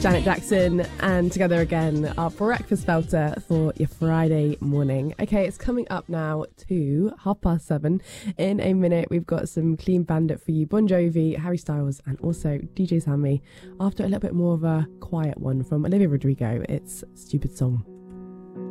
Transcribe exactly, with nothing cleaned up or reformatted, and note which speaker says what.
Speaker 1: Janet Jackson and Together Again, our breakfast belter for your Friday morning. Okay, it's coming up now to half past seven. In a minute, we've got some Clean Bandit for you, Bon Jovi, Harry Styles, and also D J Sammy. After a little bit more of a quiet one from Olivia Rodrigo, it's Stupid Song.